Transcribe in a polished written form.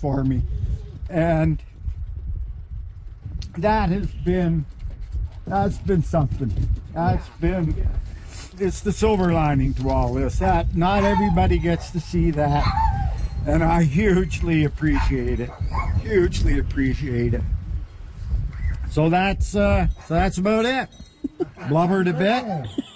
for me. And that's been something. It's the silver lining to all this, that not everybody gets to see that, and I hugely appreciate it. So that's about it. Blubbered a bit.